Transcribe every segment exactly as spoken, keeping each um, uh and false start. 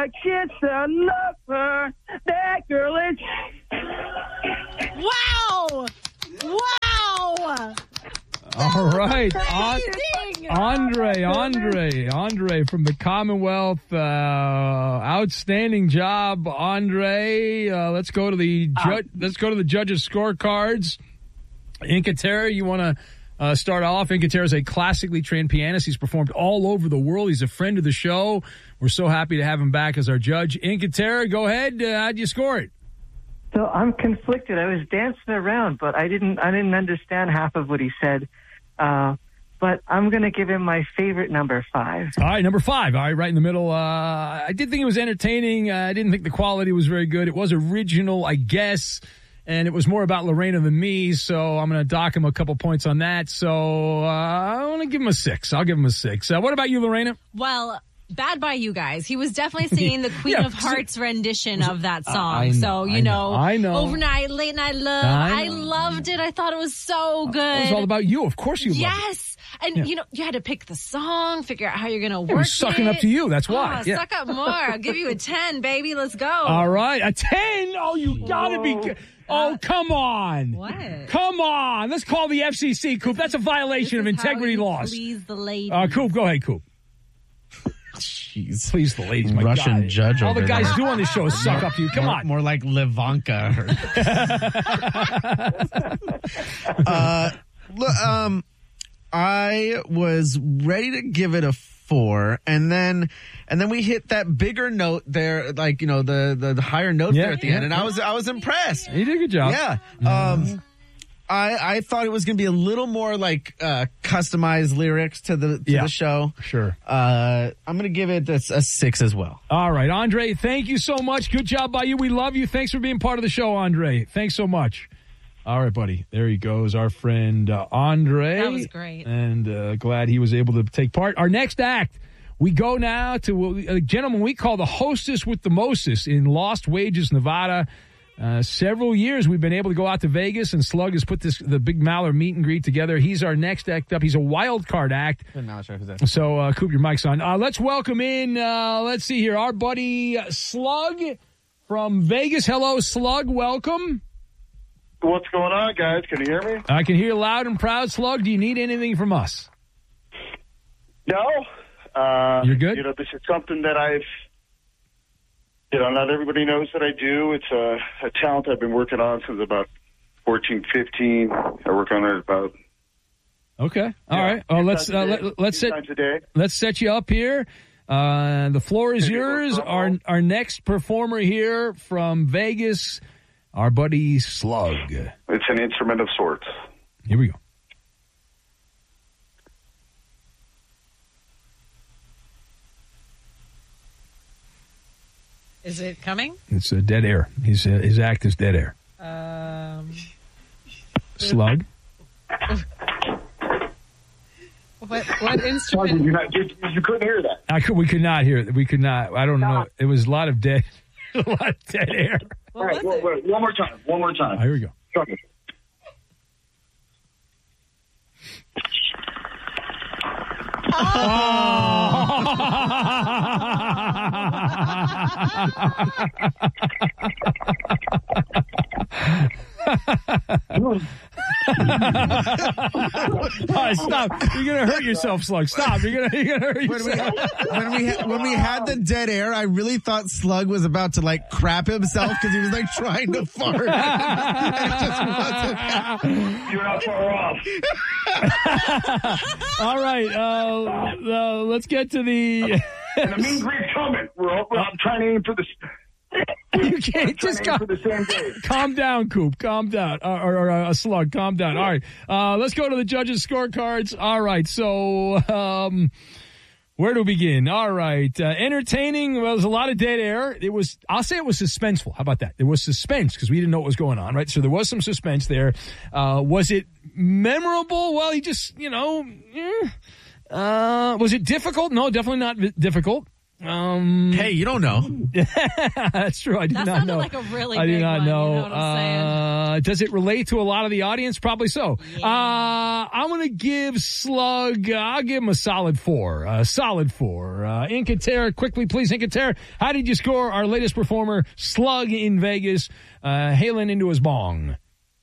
Alexis, I love her. That girl is... Wow! Wow! All right. An- Andre, Andre, Andre from the Commonwealth. Uh, outstanding job, Andre. Uh, let's go to the ju- let's go to the judges' scorecards. Incaterra, you want to uh, start off? Incaterra is a classically trained pianist. He's performed all over the world. He's a friend of the show. We're so happy to have him back as our judge. Incaterra, go ahead. Uh, how'd you score it? So I'm conflicted. I was dancing around, but I didn't I didn't understand half of what he said. Uh, but I'm going to give him my favorite number five. All right, number five. All right, right in the middle. Uh, I did think it was entertaining. Uh, I didn't think the quality was very good. It was original, I guess, and it was more about Lorena than me, so I'm going to dock him a couple points on that. So uh, I want to give him a six. I'll give him a six. Uh, what about you, Lorena? Well, bad by you guys. He was definitely singing the Queen Yeah, of Hearts rendition of that song. I know, so, you I know, know, I know. overnight, late night love. I I, know. loved it. I thought it was so good. It was all about you. Of course you loved it. Yes. And, Yeah. you know, you had to pick the song, figure out how you're going to work It was sucking it. up to you. That's why. Oh, Yeah. Suck up more. I'll give you a ten, baby. Let's go. All right, a ten. Oh, you got to be good. Oh, come on. What? Come on. Let's call the F C C, Coop. That's a violation of This is how integrity you laws. Please the lady. Uh, Coop, go ahead, Coop. Jeez. Please, the ladies, my Russian God. judge All over the guys there. do on this show is suck up to you. Come more, on. More like Livanka. uh, look, um, I was ready to give it a four, and then and then we hit that bigger note there, like, you know, the the, the higher note Yeah, there at the yeah. end, and I was I was impressed. You did a good job. Yeah. Um, I I thought it was going to be a little more like uh, customized lyrics to the to Yeah. the show. Sure. Uh, I'm going to give it a, a six as well. All right, Andre, thank you so much. Good job by you. We love you. Thanks for being part of the show, Andre. Thanks so much. All right, buddy. There he goes, our friend uh, Andre. That was great. And uh, glad he was able to take part. Our next act, we go now to a gentleman we call the hostess with the mostest in Lost Wages, Nevada. Uh, several years we've been able to go out to Vegas, and Slug has put this the Big Mallard meet and greet together. He's our next act up. He's a wild card act. So, uh, Coop, your mic's on. Uh, let's welcome in, uh, let's see here, our buddy uh, Slug from Vegas. Hello, Slug. Welcome. What's going on, guys? Can you hear me? I can hear you loud and proud, Slug. Do you need anything from us? No. Uh, You're good? You know, this is something that I've, you know, not everybody knows that I do. It's a, a talent I've been working on since about fourteen, fifteen. I work on it about Okay. All Yeah. right. Uh, Two let's times a uh, day. let, let's Two set times a day. let's set you up here. Uh, the floor is Maybe a little yours. drum Our roll. our next performer here from Vegas, our buddy Slug. It's an instrument of sorts. Here we go. Is it coming? It's uh, dead air. His uh, his act is dead air. Um, Slug. what what You, instrument? not, you, you couldn't hear that. I could, we could not hear it. We could not. I don't know. It was a lot of dead, a lot of dead air. What All right, was wait, it? wait, one more time. One more Oh, time. here we go. Trust me. All right, stop. You're gonna hurt yourself, Slug. Stop. You're gonna you're gonna hurt When we, yourself. when we ha- when we had the dead air, I really thought Slug was about to like crap himself because he was like trying to fart. And it just wasn't happening. You're not far off. All right. Uh, uh, let's get to the. And the mean greet's coming. We're all, I'm trying to aim for the. You can't Trying just to aim go. for the same day. Calm down, Coop. Calm down. Uh, or, or uh, a Slug. Calm down. All right. Uh, let's go to the judges' scorecards. All right. So, um, where to begin? All right. Uh, entertaining. Well, there's a lot of dead air. It was, I'll say it was suspenseful. How about that? There was suspense because we didn't know what was going on, right? So there was some suspense there. Uh, was it memorable? Well, he just, you know, eh. uh, was it difficult? No, definitely not vi- difficult. Um, Hey, you don't know. that's true. I do That not sounded know. like a really I do big not one, know. you know what I'm saying? uh, does it relate to a lot of the audience? Probably so. Yeah. Uh, I'm going to give Slug, uh, I'll give him a solid four. A solid four. Uh, Incaterra, quickly, please, Incaterra, how did you score our latest performer, Slug, in Vegas, uh, hailing into his bong?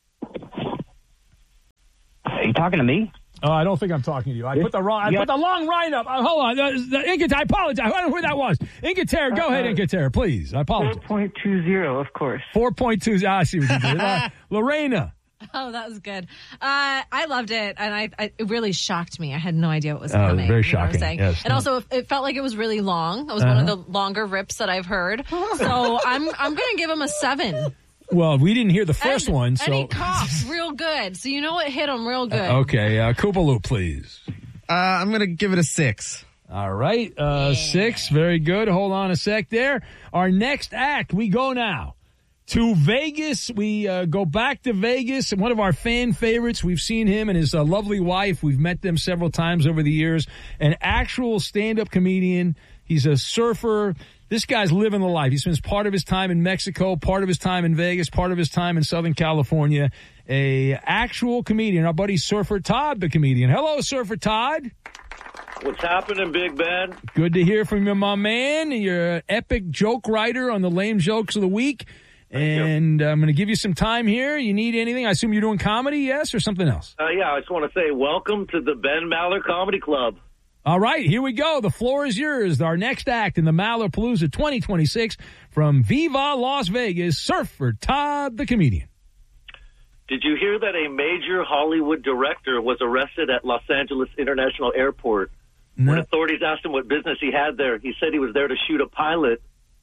Are you talking to me? Oh, I don't think I'm talking to you. I put the wrong. I Yeah. put the long line up. Uh, hold on, the, the Incaterra. I apologize. I don't know who that was. Incaterra, go ahead, Incaterra, please. I apologize. four point two zero, of course. Four point two. Ah, I see what you did. Uh, Lorena. Oh, that was good. Uh, I loved it, and I, I it really shocked me. I had no idea what was Oh, it was coming. very you know what I'm shocking, saying? yes. And also, it felt like it was really long. It was one of the longer rips that I've heard. So I'm I'm gonna give him a seven. Well, we didn't hear the first and, one, and so he coughed real good. So you know it hit him real good. okay. Uh, Koopaloo, please. Uh, I'm going to give it a six. All right, uh, six. Very good. Hold on a sec there. Our next act, we go now to Vegas. We uh, go back to Vegas. One of our fan favorites. We've seen him and his uh, lovely wife. We've met them several times over the years. An actual stand-up comedian. He's a surfer. This guy's living the life. He spends part of his time in Mexico, part of his time in Vegas, part of his time in Southern California. A actual comedian. Our buddy Surfer Todd, the comedian. Hello, Surfer Todd. What's happening, Big Ben? Good to hear from you, my man. You're an epic joke writer on the Lame Jokes of the Week. And I'm going to give you some time here. You need anything? I assume you're doing comedy, yes, or something else? Uh, yeah, I just want to say welcome to the Ben Maller Comedy Club. All right, here we go. The floor is yours. Our next act in the Mallerpalooza twenty twenty-six from Viva Las Vegas, Surfer Todd, the comedian. Did you hear that a major Hollywood director was arrested at Los Angeles International Airport? No. When authorities asked him what business he had there, he said he was there to shoot a pilot.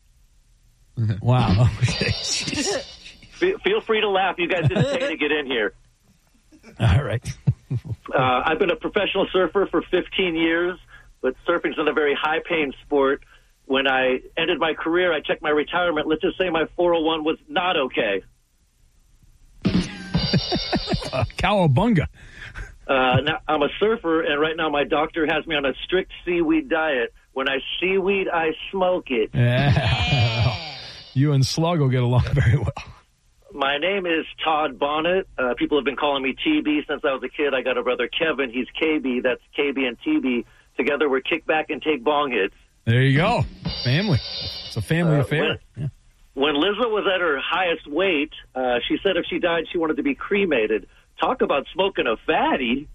Wow. Okay. Fe- Feel free to laugh. You guys didn't pay to get in here. All right. Uh, I've been a professional surfer for fifteen years, but surfing's not a very high-paying sport. When I ended my career, I checked my retirement. Let's just say my four oh one was not okay. Uh, Cowabunga. Uh, now, I'm a surfer, and right now my doctor has me on a strict seaweed diet. When I seaweed, I smoke it. Yeah. You and Slug will get along very well. My name is Todd Bonnet. Uh, people have been calling me T B since I was a kid. I got a brother, Kevin. He's K B. That's K B and T B. Together, we're kick back and take bong hits. There you go. Family. It's a family Uh, affair. when- Yeah. When Lizzo was at her highest weight, uh, she said if she died, she wanted to be cremated. Talk about smoking a fatty.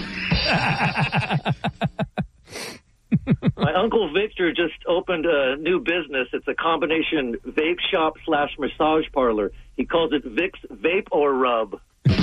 My Uncle Victor just opened a new business. It's a combination vape shop slash massage parlor. He calls it Vic's Vape or Rub.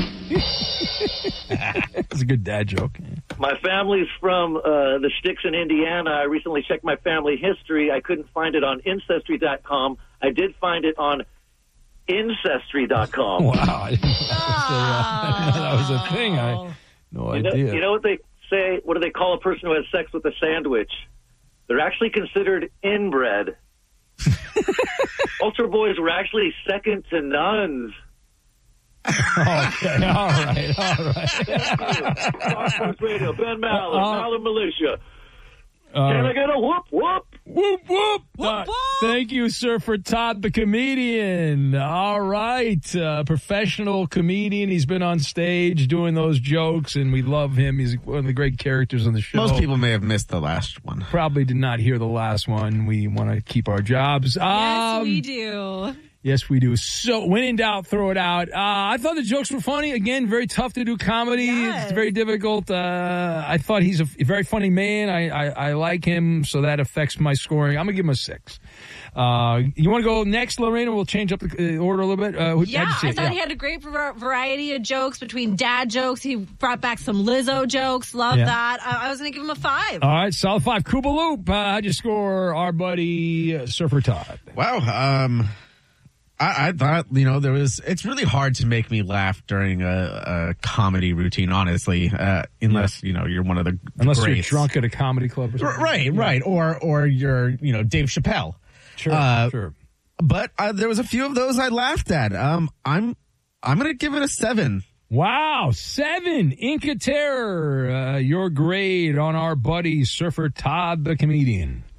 That's a good dad joke. My family's from uh, the Sticks in Indiana. I recently checked my family history. I couldn't find it on Ancestry dot com. I did find it on Ancestry dot com. Wow. I didn't know that was a, that was a thing. I no You know, idea. you know what they say? What do they call a person who has sex with a sandwich? They're actually considered inbred. Ultra boys were actually second to nuns. Okay, all right, all right. Fox Sports Radio, Ben Maller, Uh, Maller Militia. Uh, Can I get a whoop whoop? Whoop, whoop. Whoop, Uh, whoop. Thank you, sir, for Todd the comedian. All right. Uh, professional comedian. He's been on stage doing those jokes, and we love him. He's one of the great characters on the show. Most people may have missed the last one. Probably did not hear the last one. We want to keep our jobs. Yes, Um, we do. Yes, we do. So, when in doubt, throw it out. Uh, I thought the jokes were funny. Again, very tough to do comedy. Yes. It's very difficult. Uh, I thought he's a, a very funny man. I, I, I like him, so that affects my scoring. I'm going to give him a six. Uh, you want to go next, Lorena? We'll change up the uh, order a little bit. Uh, who- Yeah, how'd you see I it? thought Yeah. he had a great var- variety of jokes between dad jokes. He brought back some Lizzo jokes. Love Yeah. that. I, I was going to give him a five. All right, solid five. Koopa Loop. Uh, how'd you score our buddy uh, Surfer Todd? Wow. Um, I, I thought, you know, there was, it's really hard to make me laugh during a, a comedy routine, honestly, uh, unless, you know, you're one of the Unless you're greats. drunk at a comedy club or something. Right, right. Or, or you're, you know, Dave Chappelle. Sure, Uh, sure. But uh, there was a few of those I laughed at. Um, I'm, I'm going to give it a seven. Wow, seven. Inca Terror, uh, your grade on our buddy Surfer Todd the comedian.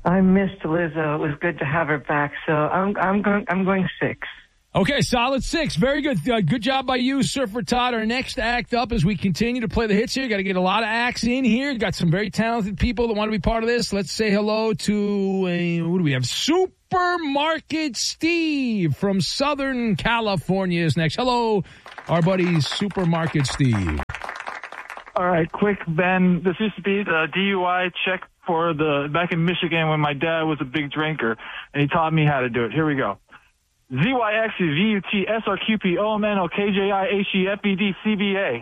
I missed Lizzo. It was good to have her back. So I'm I'm going I'm going six. Okay, solid six. Very good. Uh, good job by you, Surfer Todd. Our next act up as we continue to play the hits here. Got to get a lot of acts in here. Got some very talented people that want to be part of this. Let's say hello to, a, what do we have? Supermarket Steve from Southern California is next. Hello, our buddy Supermarket Steve. All right, quick, Ben. This used to be the D U I check for the back in Michigan when my dad was a big drinker, and he taught me how to do it. Here we go. Z Y X V U T S R Q P O M N O K J I H E F E D C B A.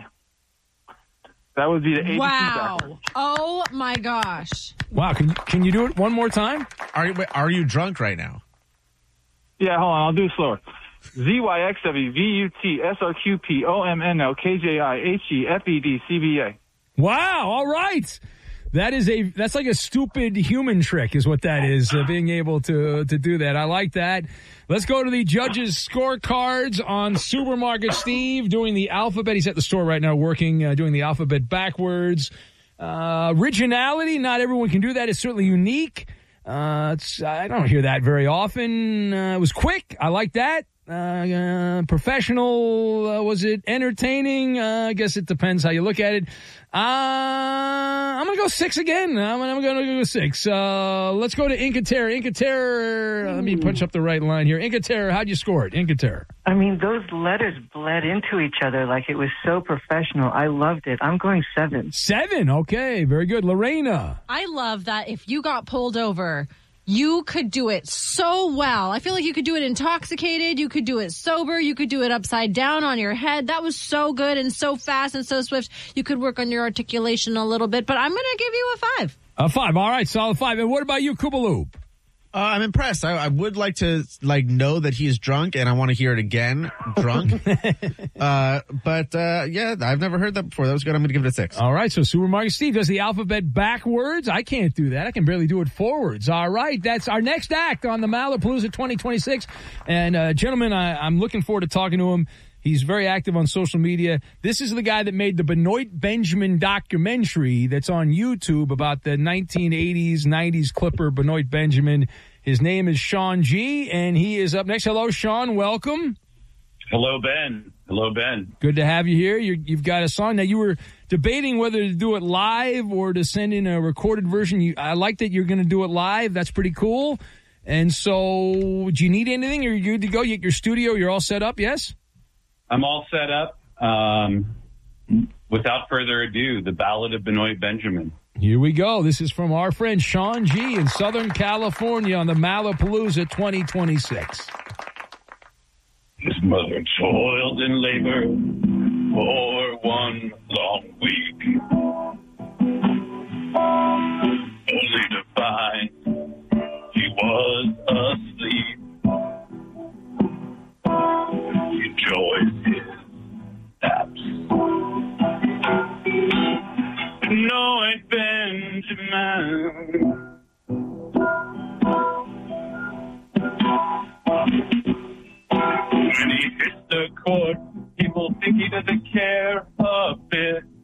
That would be the A B C Wow. backwards. Oh, my gosh. Wow, can, can you do it one more time? Are you, wait, are you drunk right now? Yeah, hold on. I'll do it slower. Z Y X W V U T S R Q P O M N O K J I H E F E D C B A. Wow, all right. That is a that's like a stupid human trick is what that is, uh, being able to to do that. I like that. Let's go to the judges' scorecards on Supermarket Steve doing the alphabet. He's at the store right now working, uh, doing the alphabet backwards. Uh, originality, not everyone can do that. It's certainly unique. Uh, it's, I don't hear that very often. Uh, it was quick. I like that. Uh, uh, professional, uh, was it entertaining? Uh, I guess it depends how you look at it. Uh, I'm going to go six again. I'm, I'm going to go six. Uh, let's go to Inca Terror. Inca Terror, let me punch up the right line here. Inca Terror, how'd you score it? Inca Terror. I mean, those letters bled into each other like it was so professional. I loved it. I'm going seven. Seven, okay, very good. Lorena. I love that if you got pulled over, you could do it so well. I feel like you could do it intoxicated. You could do it sober. You could do it upside down on your head. That was so good and so fast and so swift. You could work on your articulation a little bit, but I'm going to give you a five. A five, all right, solid five. And what about you, Koopaloop? Uh, I'm impressed. I, I would like to like know that he's drunk, and I want to hear it again, drunk. uh, but uh, yeah, I've never heard that before. That was good. I'm going to give it a six. All right, so Supermarket Steve does the alphabet backwards. I can't do that. I can barely do it forwards. All right, that's our next act on the Malapalooza twenty twenty-six. And uh, gentlemen, I, I'm looking forward to talking to him. He's very active on social media. This is the guy that made the Benoit Benjamin documentary that's on YouTube about the nineteen eighties, nineties Clipper Benoit Benjamin. His name is Sean G, and he is up next. Hello, Sean. Welcome. Hello, Ben. Hello, Ben. Good to have you here. You're, you've got a song. Now, you were debating whether to do it live or to send in a recorded version. You, I like that you're going to do it live. That's pretty cool. And so, do you need anything? Are you good to go? You at your studio? You're all set up, yes? I'm all set up. Um, without further ado, the Ballad of Benoit Benjamin. Here we go. This is from our friend Sean G in Southern California on the Malapalooza twenty twenty-six. His mother toiled in labor for one long week, only to find he was asleep. He enjoys his naps. Benoit Benjamin. When he hits the court, people think he doesn't care a bit.